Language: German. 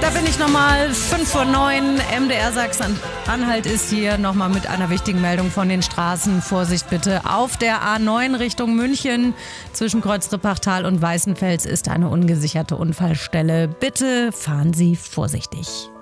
Da bin ich nochmal 5:09 Uhr. MDR Sachsen-Anhalt ist hier nochmal mit einer wichtigen Meldung von den Straßen. Vorsicht bitte. Auf der A9 Richtung München zwischen Kreuz-Rippachtal und Weißenfels ist eine ungesicherte Unfallstelle. Bitte fahren Sie vorsichtig.